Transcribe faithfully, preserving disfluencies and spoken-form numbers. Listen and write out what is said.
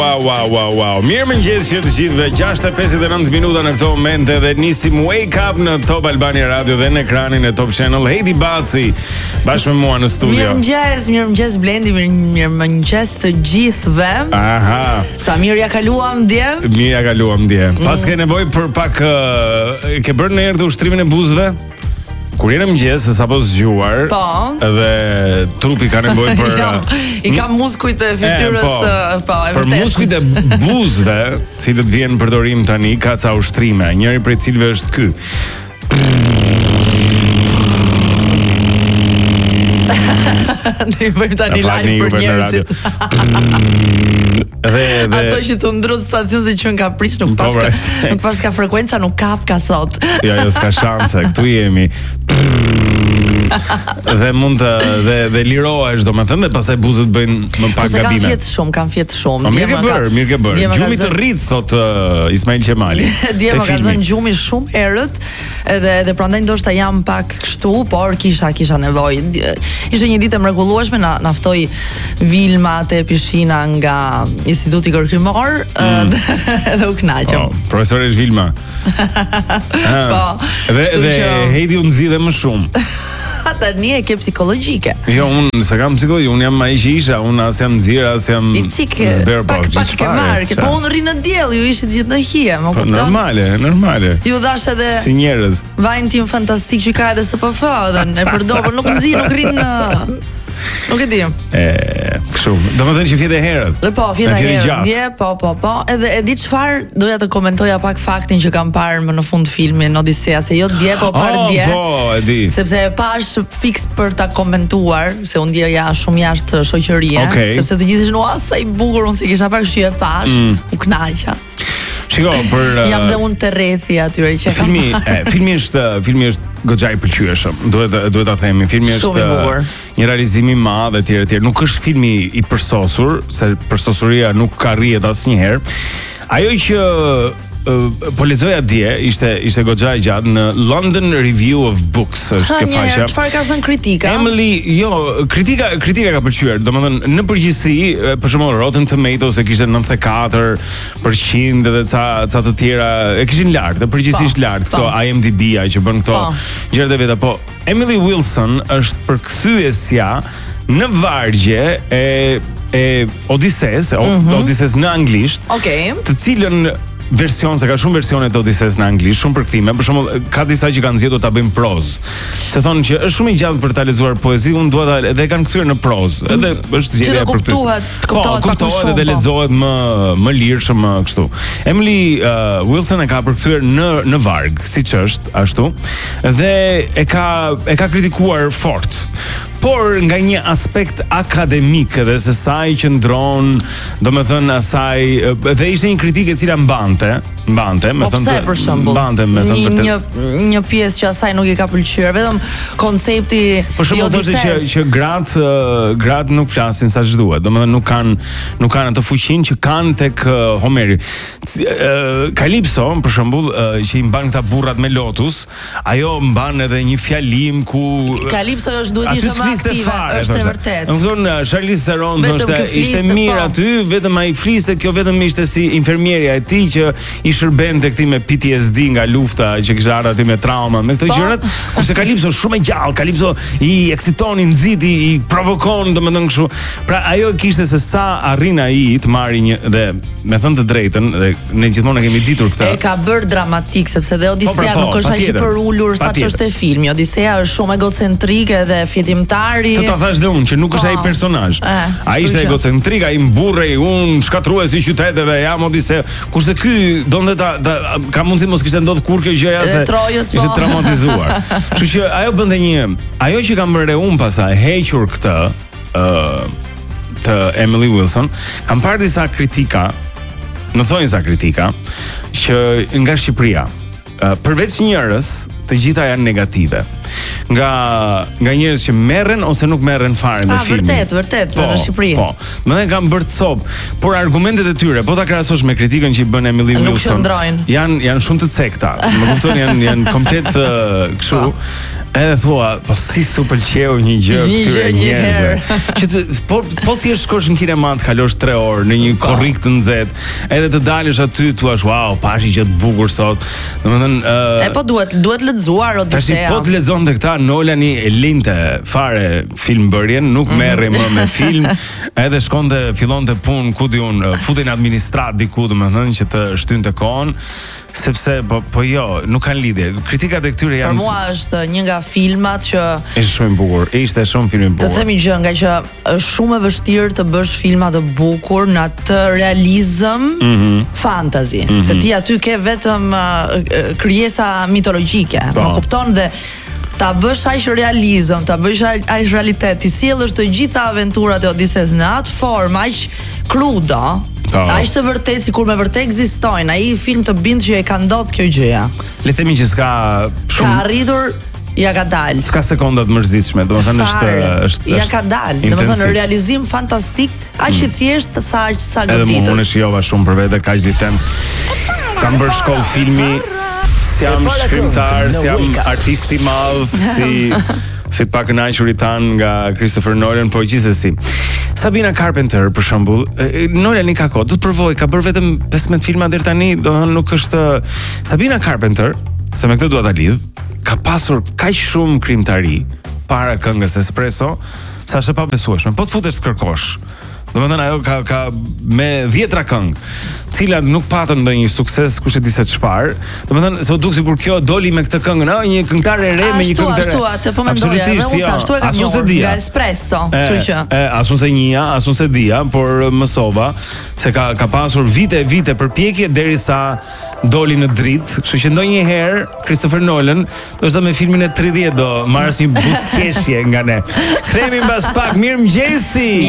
Wow, wow, wow, wow. Mirë mëngjes që të gjithëve. gjashtë e pesëdhjetë e nëntë minuta në këto momente dhe nisim Wake Up në Top Albania Radio dhe në ekranin e Top Channel. Heidi Baci bashkë me mua në studio. Mirë mëngjes, mirë mëngjes Blendi, mirë mëngjes të gjithëve. Aha. Sa mirë ja kaluam dje? Mirë ja kaluam dje. Pas ke nevojë për pak uh, ke bërë në herë të ushtrimin e buzëve? Kur jene mëngjes, se sapo zgjuar, po, edhe trupi ka nevojë për jo, i ka muskujt e fytyrës, po, po, e për vërtet. muskujt e buzëve, cilët vjen në përdorim tani, ka ca ushtrime. Njëri prej cilëve është ky. Ne i bëjmë tani live për njerëzit. Dhe, dhe ato që të ndrus stacion se që nga prish nuk pas ka, nuk pas ka frekuenca, nuk kap ka sot. Jo, jo, s'ka shanse, këtu jemi. Dhe mund të dhe dhe lirohesh, domethënë, dhe pastaj buzët bëjnë më pak gabime. Kan fjet shumë, kan fjet shumë. Mirë ke bër, mirë ke bër. Gjumi të rrit thot uh, Ismail Qemali. Dje më ka zënë gjumi shumë errët, edhe edhe prandaj ndoshta jam pak kështu, por kisha kisha nevojë. Ishte një ditë e mrekullueshme, na na ftoi Vilma te Pishina nga Instituti Kërkimor, mm. edhe u kënaqëm. Oh, profesoresh Vilma. Po. Dhe dhe Heidi u nxirë më shumë. Tani e ke psikologjike. Jo, unë se kam psikologji, unë jam ai që isha, unë as jam nxirë, as jam zber pak pak ke marrë, po unë rri në diell, ju ishit gjithë në hije, më kupton? Normale, normale. Ju dash edhe si njerëz. Vajin tim fantastik që ka edhe S P F, dhe e përdor, por nuk nxirr, nuk rrin në Nuk e di. E, kështu. Domethënë që fjetë herët. Po, fjetë herët. Dje, po, po, po. Edhe e di çfarë, doja të komentoja pak faktin që kam parë më në fund filmin Odisea, se jo dje, po parë dje. Oh, po, e di. Sepse e pash fiks për ta komentuar, se unë dje ja shumë jashtë shoqërie, okay. Sepse të gjithë ishin ua sa i bukur, unë si kisha parë kështu e pash, mm. u kënaqa. Shiko, për uh, jam dhe unë të rrethi atyre që kam. Filmi, e, filmi është, filmi është goxha i pëlqyeshëm. Duhet duhet ta themi, filmi është një realizim i madh etj etj. Nuk është filmi i përsosur, se përsosuria nuk ka rrihet asnjëherë. Ajo që Uh, po lexoja dje, ishte ishte goxha e gjatë në London Review of Books, është kjo faqja. Çfarë ka thënë kritika? Emily, jo, kritika kritika ka pëlqyer. Domethënë në përgjithësi, për shembull Rotten Tomatoes e kishte nëntëdhjetë e katër përqind dhe ca ca të tjera e kishin lart, dhe përgjithsisht lart këto I M D B-a që bën këto gjërat e veta, po Emily Wilson është përkthyesja në vargje e e Odises, mm-hmm. Odises në anglisht. Okej. Okay. Të cilën version, se ka shumë versione të Odises në anglisht, shumë përkthime, për shembull ka disa që kanë zgjedhur ta bëjnë prozë. Se thonë që është shumë i gjatë për ta lexuar poezi, unë dua ta edhe kanë kthyer në prozë. Edhe është zgjedhja për këtë. Po, kuptohet dhe lexohet më më lirshëm më kështu. Emily uh, Wilson e ka përkthyer në në varg, siç është ashtu, dhe e ka e ka kritikuar fort. Por nga një aspekt akademik dhe se sa i qëndron, domethënë asaj, dhe ishte një kritikë e cila mbante, mbante, me thënë për shembull. Mbante, me thënë për një një pjesë që asaj nuk i ka pëlqyer, vetëm koncepti i Odises. Për shembull thoshte që që gratë gratë nuk flasin sa duhet, domethënë nuk kanë nuk kanë atë fuqinë që kanë tek Homeri. Kalipso, për shembull, që i mban këta burrat me lotus, ajo mban edhe një fjalim ku Kalipso është duhet ishte më aktive, është e vërtet. Në zonë Charlize Theron thoshte ishte mirë aty, vetëm ai fliste, kjo vetëm ishte si infermieria e tij që i shërbente këtij me P T S D nga lufta, që kishte ardhur aty me trauma, me këto gjërat, kurse Kalipso shumë e gjallë, Kalipso i eksiton, i nxiti, i provokon, domethënë kështu. Pra ajo kishte se sa arrin ai të marrë një, dhe me thënë të drejtën, dhe ne gjithmonë e kemi ditur këtë. E ka bërë dramatik, sepse dhe Odisea nuk është aq i përulur sa ç'është e filmi. Odisea është shumë egocentrike dhe fjetimtari. Të ta thash dhe unë që nuk është ai personazh. Ai ishte egocentrik, ai mburrej, unë shkatruesi qyteteve, jam Odisea. Kurse ky donte ta, ta ka mundsi mos kishte ndodhur kur kjo gjëja, se ishte traumatizuar. Kështu që ajo bënte një, ajo që kam bërë unë pasaj hequr këtë ë të Emily Wilson, kam parë disa kritika, më thonë disa kritika që nga Shqipëria, uh, përveç njërës, të gjitha janë negative. Nga nga njerëz që merren ose nuk merren fare me filmin. Vërtet, vërtet, po, në Shqipëri. Po. Më dhe kanë bërë cop, por argumentet e tyre, po ta krahasosh me kritikën që i bën Emily Wilson, janë janë shumë të cekta. Më kupton, janë janë komplet uh, kështu. Edhe thua, po si su pëlqeu një gjë këtyre njerëzve. Që të, po po thjesht shkosh në kinema të kalosh tre orë në një korrik të nxehtë, edhe të dalësh aty thua, wow, pashi gjë të bukur sot. Domethënë, ë E po duhet duhet lexuar Odisea. Tash po të lexonte këta Nolani e linte fare filmbërjen, nuk merri më me film, edhe shkonte fillonte punë ku diun, futej në administrat diku, domethënë që të shtynte kohën. Sepse po po jo, nuk kanë lidhje. Kritikat e këtyre janë. Për mua është një nga filmat që është shumë i bukur. Ishte shumë film i bukur. Të themi gjë, nga që është shumë e vështirë të bësh filma të bukur në atë realizëm mm -hmm. fantasy. Mm -hmm. Se ti aty ke vetëm uh, krijesa mitologjike. Më kupton dhe ta bësh aq realizëm, ta bësh aq realitet, ti sjellësh të gjitha aventurat e Odises në atë formë aq krudo. Aq të vërtet sikur me vërtet ekzistojnë. Ai film të bind që e ka ndodhur kjo gjëja. Le të themi që s'ka shumë ka arritur, ja ka dalë. S'ka sekonda të mërzitshme, domethënë është është ja ka dalë. Domethënë realizim fantastik, aq i thjeshtë sa aq sa goditës. Edhe unë shijova shumë për vete kaq ditën. S'kam bërë shkollë filmi, si jam shkrimtar, si jam artist i madh, si si të pakënaqurit tan nga Christopher Nolan, po gjithsesi. Sabrina Carpenter për shembull, Nolan i ka kohë, do të provoj, ka bërë vetëm pesëmbëdhjetë filma deri tani, domethënë nuk është Sabrina Carpenter, se me këtë dua ta lidh, ka pasur kaq shumë krimtari para këngës Espresso, sa është e pabesueshme. Po të futesh të kërkosh. Domethënë ajo ka ka me dhjetra këngë, të cilat nuk patën ndonjë sukses, kush e di se çfarë. Domethënë se u duk sikur kjo doli me këtë këngë, ëh, një këngëtar e re me një këngëtar. Ashtu, ashtu, atë po mendoja, edhe unë ashtu e kam njohur nga Espresso, kështu që. E, asun se njëja, asun se dia, por mësova se ka ka pasur vite e vite përpjekje derisa doli në dritë, kështu që ndonjëherë Christopher Nolan, do të thotë me filmin e tridhjetë do marrësh një buzëqeshje nga ne. Kthehemi mbas pak, mirëmëngjesi.